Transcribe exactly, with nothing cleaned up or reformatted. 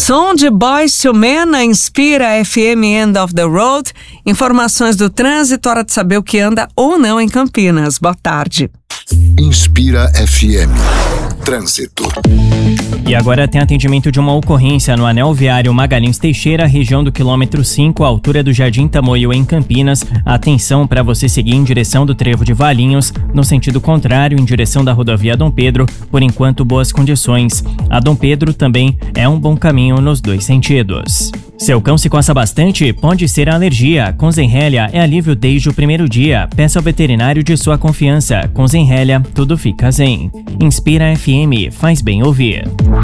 Som de Boyz two Men na Inspira F M End of the Road. Informações do trânsito, hora de saber o que anda ou não em Campinas. Boa tarde. Inspira F M. Trânsito. E agora tem atendimento de uma ocorrência no anel viário Magalhães Teixeira, região do quilômetro cinco, altura do Jardim Tamoio, em Campinas. Atenção para você seguir em direção do Trevo de Valinhos, no sentido contrário, em direção da rodovia Dom Pedro, por enquanto boas condições. A Dom Pedro também é um bom caminho nos dois sentidos. Seu cão se coça bastante? Pode ser a alergia. Com Zenrelia é alívio desde o primeiro dia. Peça ao veterinário de sua confiança. Com Zenrelia, tudo fica zen. Inspira F M, faz bem ouvir.